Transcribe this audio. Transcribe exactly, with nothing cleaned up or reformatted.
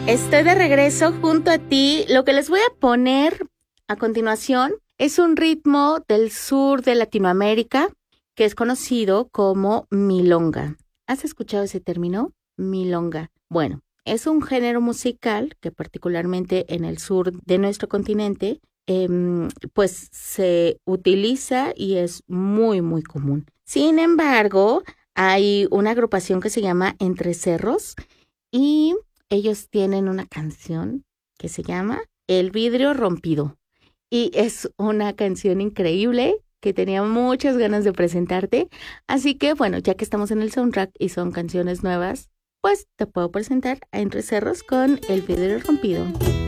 Estoy de regreso junto a ti. Lo que les voy a poner a continuación es un ritmo del sur de Latinoamérica que es conocido como milonga. ¿Has escuchado ese término? Milonga. Bueno, es un género musical que particularmente en el sur de nuestro continente eh, pues se utiliza y es muy muy común. Sin embargo, hay una agrupación que se llama Entre Cerros y ellos tienen una canción que se llama El Vidrio Rompido. Y es una canción increíble que tenía muchas ganas de presentarte. Así que, bueno, ya que estamos en el soundtrack y son canciones nuevas, pues te puedo presentar a Entre Cerros con El Vidrio Rompido.